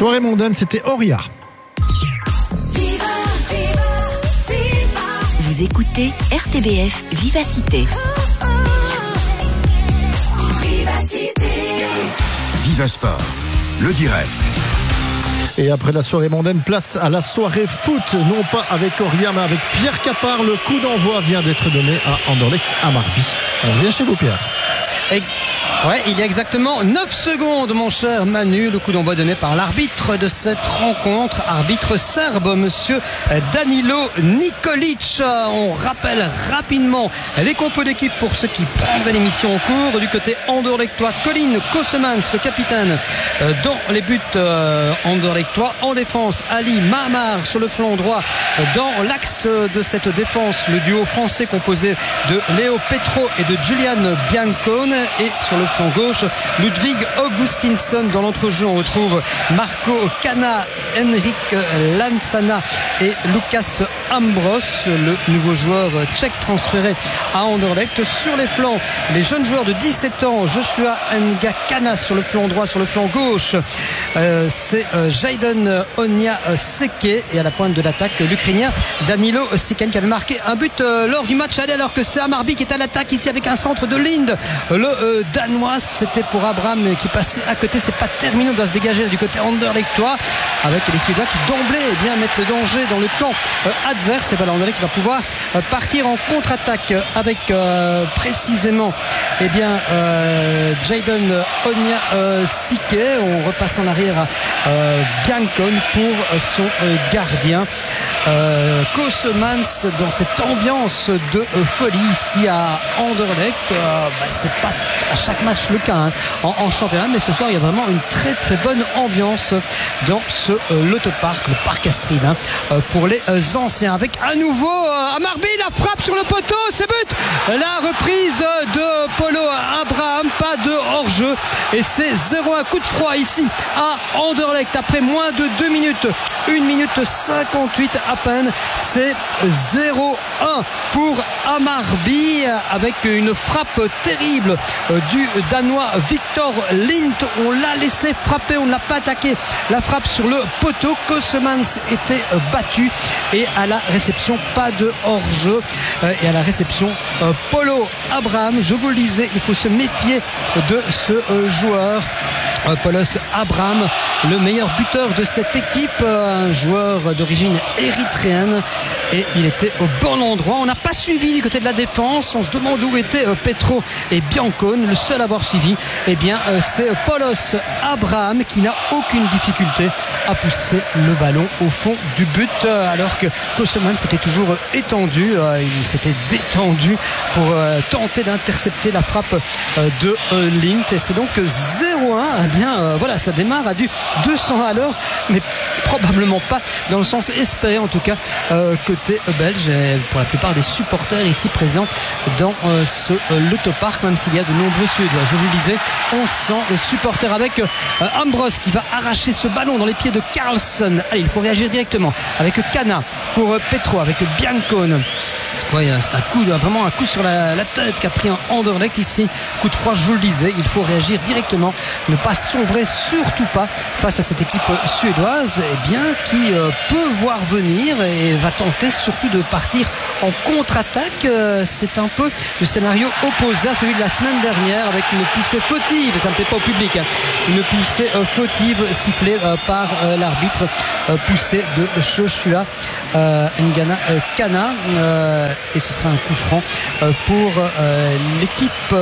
soirée mondaine, c'était Oria. Vous écoutez RTBF Vivacité. Viva Sport, le direct. Et après la soirée mondaine, place à la soirée foot. Non pas avec Oria, mais avec Pierre Capard. Le coup d'envoi vient d'être donné à Anderlecht à Marby. On revient chez vous, Pierre. Ouais, il y a exactement 9 secondes, mon cher Manu. Le coup d'envoi donné par l'arbitre de cette rencontre, arbitre serbe, monsieur Danilo Nikolic. On rappelle rapidement les compos d'équipe pour ceux qui prendraient l'émission en cours. Du côté anderlechtois, Colin Kosemans, le capitaine dans les buts anderlechtois. En défense, Ali Mahamar sur le flanc droit. Dans l'axe de cette défense, le duo français composé de Léo Petro et de Julian Biancone. Et sur le flanc gauche, Ludwig Augustinsson. Dans l'entrejeu, on retrouve Marco Cana, Henrik Lansana et Lucas Ambros, le nouveau joueur tchèque transféré à Anderlecht. Sur les flancs, les jeunes joueurs de 17 ans, Joshua Ngakana sur le flanc droit. Sur le flanc gauche, c'est Jayden Onia Seke, et à la pointe de l'attaque, l'Ukrainien Danilo Siken, qui avait marqué un but lors du match aller, alors que c'est Amarby qui est à l'attaque ici avec un centre de Lind. Le Danois, c'était pour Abraham qui passait à côté. C'est pas terminé, on doit se dégager du côté anderlechtois avec les Suédois qui d'emblée mettent le danger dans le camp adverse. Et voilà, Anderlecht qui va pouvoir partir en contre-attaque avec précisément Jayden Onia Sike. On repasse en arrière à Biancone pour son gardien. Kosemans dans cette ambiance de folie ici à Anderlecht. C'est pas à chaque match le cas en championnat, mais ce soir il y a vraiment une très très bonne ambiance dans ce Lotopark, le parc Astrid pour les anciens, avec à nouveau Amarby, la frappe sur le poteau, c'est but. La reprise de Polo Abraham, pas de hors-jeu, et c'est 0-1, coup de froid ici à Anderlecht après moins de 2 minutes, 1 minute 58 à peine. C'est 0-1 pour Amarby, avec une frappe terrible du Danois Victor Lind. On l'a laissé frapper, on ne l'a pas attaqué. La frappe sur le poteau, Kosemans était battu, et à la réception, pas de hors-jeu, et à la réception, Polo Abraham. Je vous le disais, il faut se méfier de ce joueur. Polos Abraham, le meilleur buteur de cette équipe, un joueur d'origine érythréenne, et il était au bon endroit. On n'a pas suivi du côté de la défense, on se demande où étaient Petro et Biancone. Le seul à avoir suivi, c'est Polos Abraham, qui n'a aucune difficulté à pousser le ballon au fond du but, alors que Kosemans s'était toujours étendu, il s'était détendu pour tenter d'intercepter la frappe de Lind, et c'est donc 0-1. Voilà, ça démarre à du 200 à l'heure, mais probablement pas dans le sens espéré, en tout cas côté belge, et pour la plupart des supporters ici présents dans ce Lotopark, même s'il y a de nombreux Suédois. Je vous le disais, 1100 supporters, avec Ambros qui va arracher ce ballon dans les pieds de Karlsson. Allez, il faut réagir directement avec Cana pour Petro, avec Biancone. Oui, c'est vraiment un coup sur la tête qu'a pris un Anderlecht ici. Coup de froid, je vous le disais, il faut réagir directement, ne pas sombrer, surtout pas face à cette équipe suédoise, qui peut voir venir et va tenter surtout de partir en contre-attaque. C'est un peu le scénario opposé à celui de la semaine dernière, avec une poussée fautive, ça ne plaît pas au public, une poussée fautive sifflée par l'arbitre, poussée de Joshua Ngana Kana, et ce sera un coup franc pour l'équipe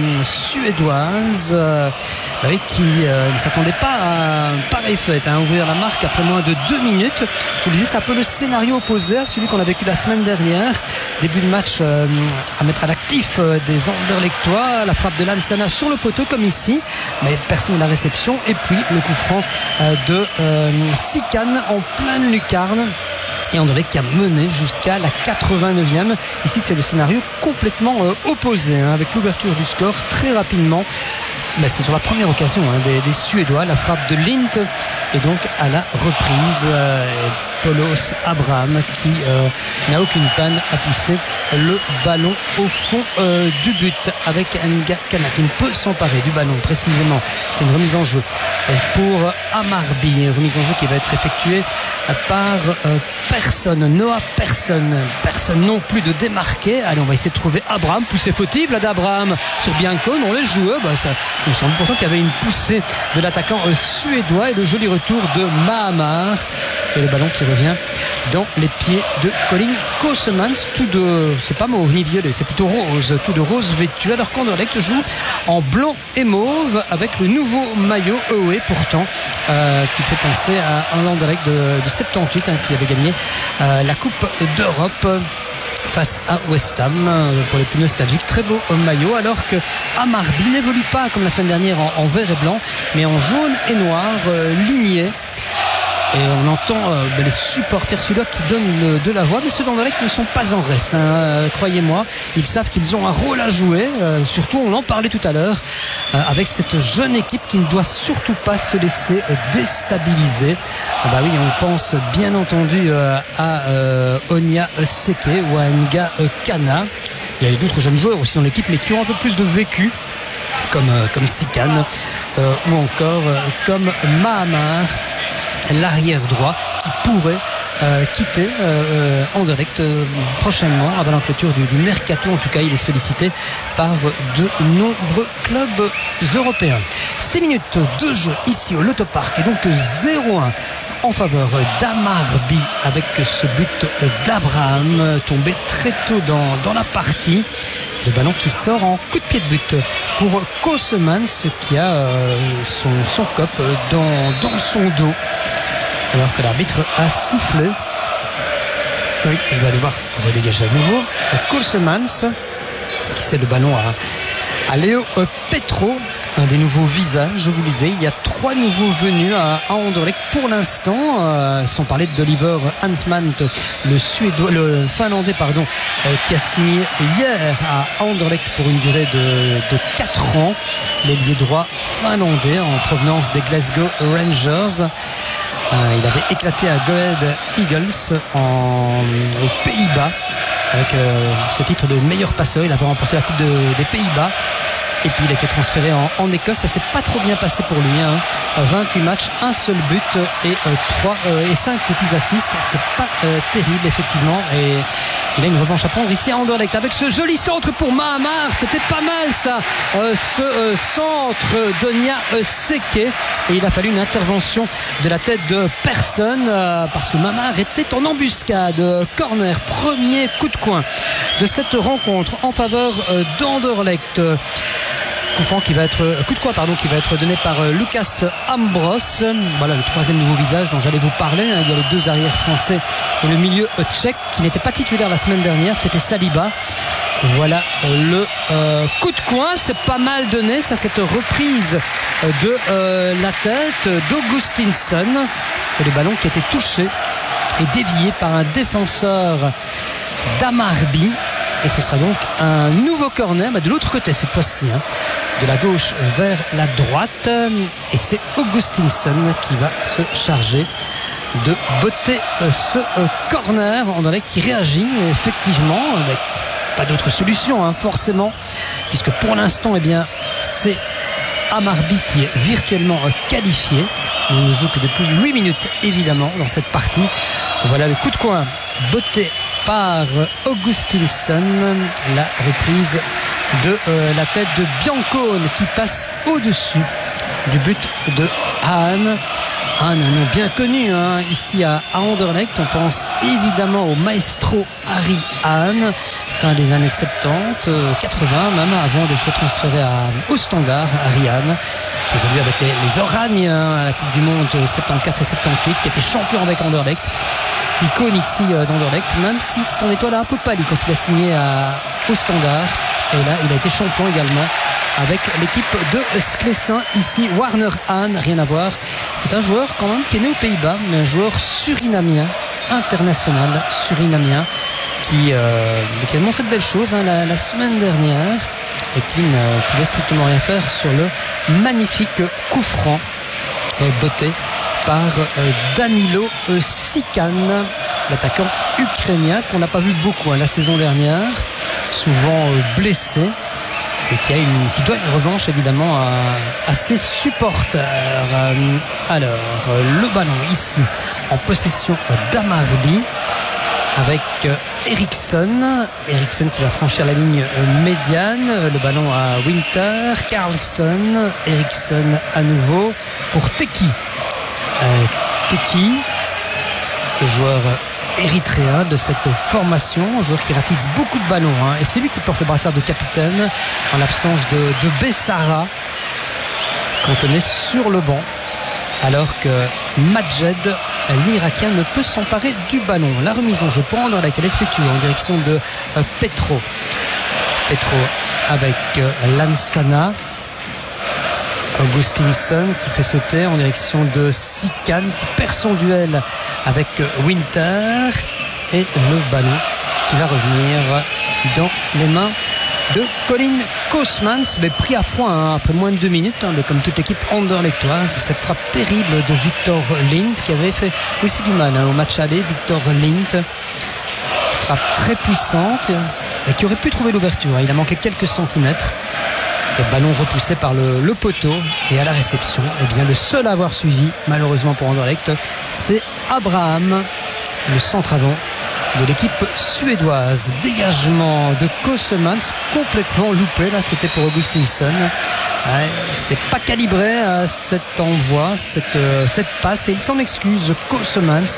suédoise, qui ne s'attendait pas à un pareil fait, ouvrir la marque après moins de 2 minutes. Je vous le disais, c'est un peu le scénario opposé à celui qu'on a vécu la semaine dernière. Début de match à mettre à l'actif des Anderlechtois, la frappe de Lansana sur le poteau comme ici, mais personne n'a la réception, et puis le coup franc de Sikan en pleine lucarne. Et Anderlecht qui a mené jusqu'à la 89e. Ici, c'est le scénario complètement opposé, avec l'ouverture du score très rapidement. C'est sur la première occasion des Suédois, la frappe de Lind, et donc à la reprise, Paulos Abraham qui n'a aucune peine à pousser le ballon au fond du but avec Nga Kana qui ne peut s'emparer du ballon précisément. C'est une remise en jeu pour Amarby, une remise en jeu qui va être effectuée par Noah personne non plus de démarqué. Allez, on va essayer de trouver Abraham, poussée fautive là d'Abraham sur Biancone, on laisse jouer. Ça, il me semble pourtant qu'il y avait une poussée de l'attaquant suédois et le joli retour de Mahamar et le ballon qui revient dans les pieds de Colin Kosemans, tout de, c'est pas mauve ni violet, c'est plutôt rose, tout de rose vêtu, alors qu'Anderlecht joue en blanc et mauve avec le nouveau maillot EOE pourtant qui fait penser à un Anderlecht de 78 qui avait gagné la Coupe d'Europe face à West Ham pour les plus nostalgiques. Très beau maillot, alors que Amarby n'évolue pas comme la semaine dernière en vert et blanc mais en jaune et noir ligné. Et on entend les supporters suédois qui donnent de la voix, mais ceux d'Anderlecht ne sont pas en reste, croyez-moi. Ils savent qu'ils ont un rôle à jouer, surtout on en parlait tout à l'heure, avec cette jeune équipe qui ne doit surtout pas se laisser déstabiliser. Bah oui, on pense bien entendu à Onia Seke ou à Nga Kana. Il y a d'autres jeunes joueurs aussi dans l'équipe, mais qui ont un peu plus de vécu, comme Sikan, ou encore comme Mahamar, l'arrière droit qui pourrait quitter Anderlecht prochainement avant la clôture du mercato. En tout cas, il est sollicité par de nombreux clubs européens. 6 minutes de jeu ici au Lotto Park et donc 0-1 en faveur d'Amarby avec ce but d'Abraham tombé très tôt dans la partie. Le ballon qui sort en coup de pied de but pour Kosemans qui a son cop dans son dos. Alors que l'arbitre a sifflé. Oui, il va devoir redégager à nouveau. Kosemans qui cède le ballon à Léo Petro, un des nouveaux visages. Je vous le disais, il y a 3 nouveaux venus à Anderlecht pour l'instant, sans parler d'Oliver Antman, le finlandais qui a signé hier à Anderlecht pour une durée de 4 ans. L'ailier droit finlandais en provenance des Glasgow Rangers. Il avait éclaté à Go Ahead Eagles aux Pays-Bas avec ce titre de meilleur passeur. Il avait remporté la Coupe des Pays-Bas et puis il a été transféré en Écosse. Ça s'est pas trop bien passé pour lui, 28 matchs, un seul but et 5 petits assists. C'est pas terrible effectivement, et il a une revanche à prendre ici à Anderlecht avec ce joli centre pour Mahamar. C'était pas mal ça, ce centre d'Onia Seke, et il a fallu une intervention de la tête de personne parce que Mahamar était en embuscade. Corner, premier coup de coin de cette rencontre en faveur d'Anderlecht. Coup de coin qui va être donné par Lucas Ambros. Voilà le troisième nouveau visage dont j'allais vous parler. Il y a les 2 arrières français et le milieu tchèque qui n'était pas titulaire la semaine dernière, c'était Saliba. Voilà le coup de coin, c'est pas mal donné ça, cette reprise de la tête d'Augustinson, et le ballon qui a été touché et dévié par un défenseur d'Amarby. Et ce sera donc un nouveau corner, de l'autre côté cette fois-ci, de la gauche vers la droite. Et c'est Augustinson qui va se charger de botter ce corner. Anderlecht qui réagit effectivement avec pas d'autre solution forcément, puisque pour l'instant c'est Amarby qui est virtuellement qualifié. Il ne joue que depuis 8 minutes évidemment dans cette partie. Voilà le coup de coin botté par Augustinson, la reprise de la tête de Biancone qui passe au-dessus du but de Hahn. Un nom bien connu ici à Anderlecht. On pense évidemment au maestro Harry Hahn, fin des années 70, 80 même, avant d'être transféré au Standard. Harry Hahn qui évolue avec les Oragnes à la Coupe du Monde 74 et 78, qui était champion avec Anderlecht. Icône ici d'Anderlecht, même si son étoile a un peu pâli quand il a signé au Standard. Et là, il a été champion également avec l'équipe de Sclessin. Ici, Warner Hahn, rien à voir. C'est un joueur quand même qui est né aux Pays-Bas, mais un joueur surinamien, international surinamien, qui a montré de belles choses la semaine dernière, et qui ne pouvait strictement rien faire sur le magnifique coup franc botté par Danilo Sikan, l'attaquant ukrainien qu'on n'a pas vu beaucoup la saison dernière, souvent blessé, et qui doit une revanche évidemment à ses supporters. Alors, le ballon ici en possession d'Amarby avec Eriksson qui va franchir la ligne médiane. Le ballon à Winter, Carlson, Eriksson à nouveau pour Teki. Teki, le joueur érythréen de cette formation, un joueur qui ratisse beaucoup de ballons, et c'est lui qui porte le brassard de capitaine en l'absence de Bessara, cantonné sur le banc, alors que Majed, l'Irakien, ne peut s'emparer du ballon. La remise en jeu pour Anderlecht, elle est effectuée en direction de Petro avec Lansana. Augustinsson qui fait sauter en direction de Sikan qui perd son duel avec Winter, et le ballon qui va revenir dans les mains de Colin Koosmans, mais pris à froid après moins de 2 minutes, mais comme toute l'équipe anderlechtoise. Cette frappe terrible de Victor Lind qui avait fait aussi du mal au match aller. Victor Lind, frappe très puissante et qui aurait pu trouver l'ouverture, il a manqué quelques centimètres. Le ballon repoussé par le poteau, et à la réception, eh bien, le seul à avoir suivi, malheureusement pour Anderlecht, c'est Abraham, le centre avant de l'équipe suédoise. Dégagement de Koosmans, complètement loupé, là c'était pour Augustinsson. C'était pas calibré cet envoi, cette passe, et il s'en excuse, Koosmans,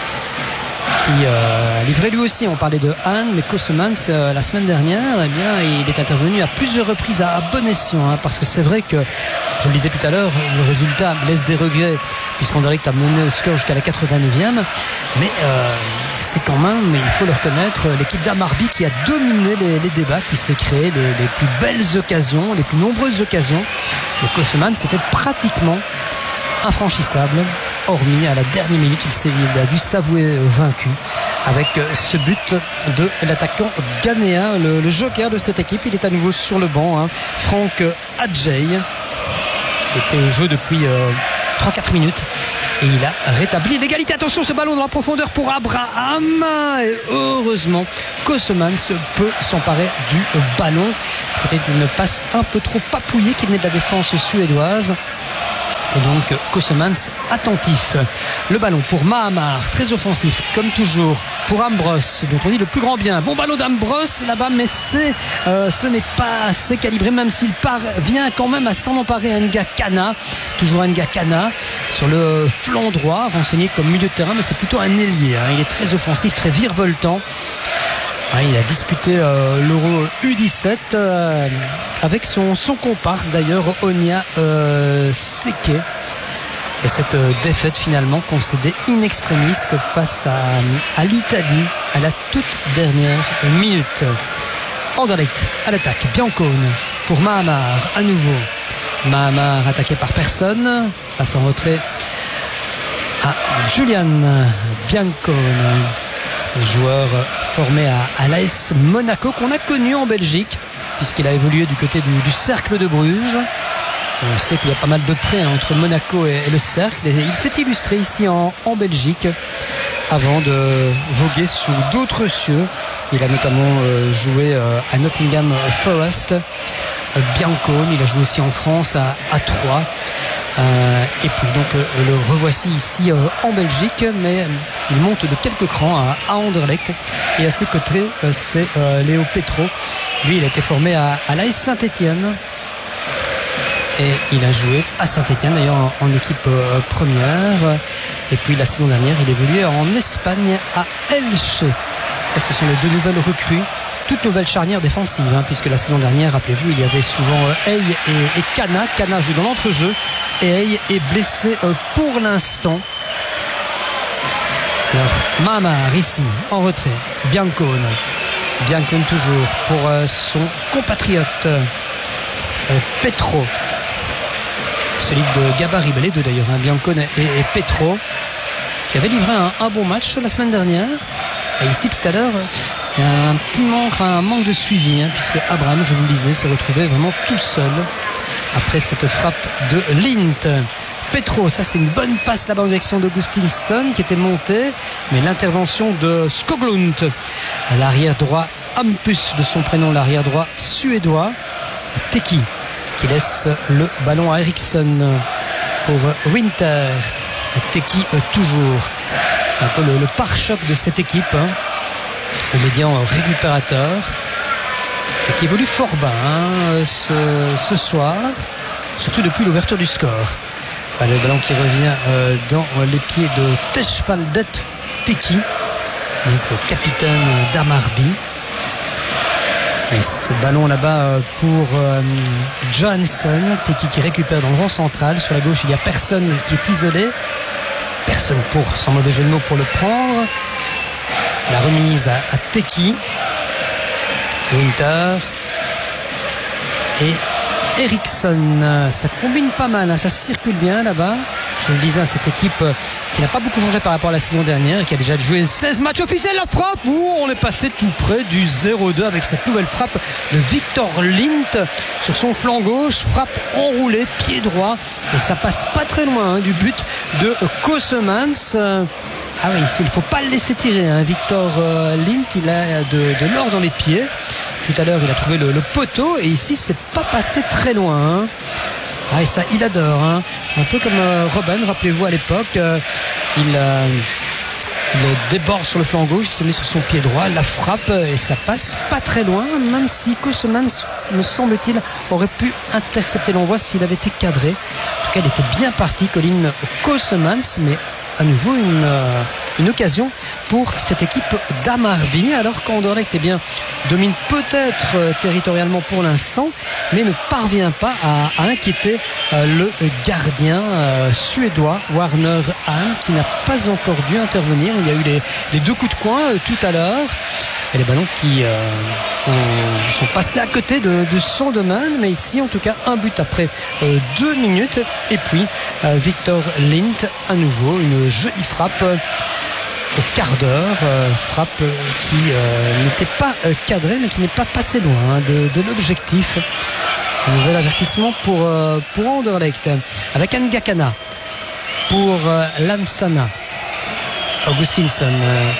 qui a livré lui aussi. On parlait de Hahn, mais Koosmans la semaine dernière, eh bien, il est intervenu à plusieurs reprises à bon escient, parce que c'est vrai que, je le disais tout à l'heure, le résultat laisse des regrets puisqu'Anderlecht a mené au score jusqu'à la 89e, mais c'est quand même, il faut le reconnaître, l'équipe d'Amarby qui a dominé les débats, qui s'est créé les plus belles occasions, les plus nombreuses occasions. Et Koosmans, c'était pratiquement infranchissable, hormis à la dernière minute, il a dû s'avouer vaincu avec ce but de l'attaquant ghanéen, le joker de cette équipe. Il est à nouveau sur le banc, Franck Adjei, qui était au jeu depuis 3-4 minutes, et il a rétabli l'égalité. Attention, ce ballon dans la profondeur pour Abraham, et heureusement Koosmans peut s'emparer du ballon. C'était une passe un peu trop papouillée qui venait de la défense suédoise. Et donc Koosmans attentif. Le ballon pour Mahamar, très offensif comme toujours pour Ambros, donc on dit le plus grand bien. Bon ballon d'Ambros là-bas, mais ce n'est pas assez calibré, même s'il vient quand même à s'en emparer. Nga Kana, toujours Nga Kana sur le flanc droit, renseigné comme milieu de terrain, mais c'est plutôt un ailier, il est très offensif, très virevoltant. Il a disputé l'Euro U17 avec son comparse d'ailleurs, Onia Seke. Et cette défaite finalement concédée in extremis face à l'Italie à la toute dernière minute. Anderlecht à l'attaque, Biancone pour Mahamar à nouveau. Mahamar attaqué par personne, passe en retrait à Julian Biancone, joueur formé à l'AS Monaco, qu'on a connu en Belgique puisqu'il a évolué du côté du Cercle de Bruges. On sait qu'il y a pas mal de prêts entre Monaco et le Cercle, et il s'est illustré ici en Belgique avant de voguer sous d'autres cieux. Il a notamment joué à Nottingham Forest, Biancone. Il a joué aussi en France à Troyes. Et puis donc le revoici ici en Belgique, mais il monte de quelques crans à Anderlecht, et à ses côtés c'est Léo Petro. Lui, il a été formé à l'AS Saint-Étienne, et il a joué à Saint-Étienne d'ailleurs en équipe première, et puis la saison dernière il évoluait en Espagne à Elche. Ça, ce sont les 2 nouvelles recrues, toute nouvelle charnière défensive, puisque la saison dernière, rappelez-vous, il y avait souvent Hey et Kana. Kana joue dans l'entrejeu et Hey est blessé pour l'instant. Alors Mahamar ici en retrait, Biancone toujours pour son compatriote Petro, celui de gabarit, les deux d'ailleurs, Biancone et Petro, qui avait livré un bon match la semaine dernière. Et ici tout à l'heure, il y a un manque de suivi, puisque Abraham, je vous le disais, s'est retrouvé vraiment tout seul après cette frappe de Lint. Petro. Ça, c'est une bonne passe là-bas en direction d'Augustinsson qui était monté, mais l'intervention de Skoglund, l'arrière droit Hampus de son prénom, l'arrière droit suédois, Teki, qui laisse le ballon à Eriksson pour Winter. Teki toujours. C'est un peu le pare-choc de cette équipe, le médian récupérateur, et qui évolue fort bas ce soir, surtout depuis l'ouverture du score. Le ballon qui revient dans les pieds de Teshfaldet Teki, donc le capitaine d'Hammarby. Et ce ballon là-bas pour Johansson. Teki qui récupère dans le rond central. Sur la gauche, il n'y a personne qui est isolé. Personne pour, sans mauvais jeu de mots, pour le prendre. La remise à Teki. Winter. Et Eriksson. Ça combine pas mal, ça circule bien là-bas. Je le disais, cette équipe qui n'a pas beaucoup changé par rapport à la saison dernière, qui a déjà joué 16 matchs officiels. La frappe, où on est passé tout près du 0-2 avec cette nouvelle frappe de Victor Lindt sur son flanc gauche. Frappe enroulée, pied droit, et ça passe pas très loin du but de Kosemans. Ah oui, il ne faut pas le laisser tirer, Victor Lindt, il a de l'or dans les pieds. Tout à l'heure, il a trouvé le poteau, et ici, c'est pas passé très loin. Ah, et ça, il adore. Un peu comme Robben, rappelez-vous à l'époque, il déborde sur le flanc gauche, il se met sur son pied droit, la frappe, et ça passe pas très loin, même si Kosemans, me semble-t-il, aurait pu intercepter l'envoi s'il avait été cadré. En tout cas, il était bien parti, Colin Kosemans, mais à nouveau une occasion pour cette équipe d'Hammarby, alors qu'Anderlecht domine peut-être territorialement pour l'instant, mais ne parvient pas à inquiéter le gardien suédois Warner Hahn, qui n'a pas encore dû intervenir. Il y a eu les deux coups de coin tout à l'heure, et les ballons qui sont passés à côté de son domaine, mais ici en tout cas un but après 2 minutes, et puis Victor Lindt à nouveau, une jolie frappe au quart d'heure, frappe qui n'était pas cadrée, mais qui n'est pas passée loin de l'objectif. Un nouvel avertissement pour Anderlecht, avec Ngakana pour Lansana. Augustinsson,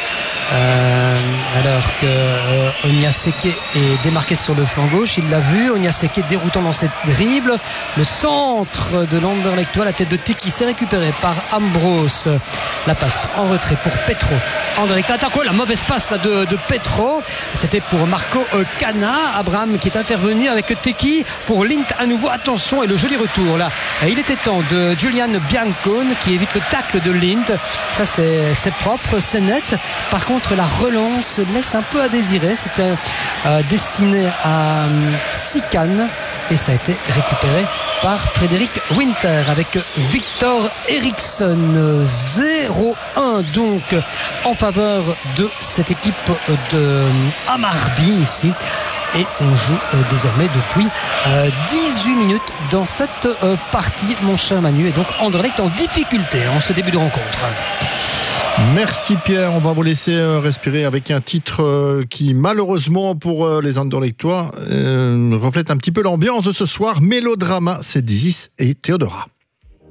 alors que Onyaseke est démarqué sur le flanc gauche, il l'a vu, Onyaseke déroutant dans cette dribble, le centre de l'Anderlechtois, la tête de Teki, s'est récupéré par Ambrose, la passe en retrait pour Petro. Anderlecht attaque, la mauvaise passe là de Petro, c'était pour Marco Cana. Abraham qui est intervenu avec Teki pour Lindt à nouveau, attention, et le joli retour là, il était temps de Julian Biancone qui évite le tacle de Lindt. Ça c'est propre, c'est net. Par contre, la relance laisse un peu à désirer. C'était destiné à Sikan, et ça a été récupéré par Frédéric Winter avec Victor Eriksson. 0-1 donc en faveur de cette équipe de Hammarby ici. Et on joue désormais depuis 18 minutes dans cette partie, mon cher Manu. Et donc Anderlecht en difficulté en ce début de rencontre. Merci Pierre, on va vous laisser respirer avec un titre qui malheureusement pour les Anderlechtois reflète un petit peu l'ambiance de ce soir. Mélodrama, c'est d'Isis et Théodora.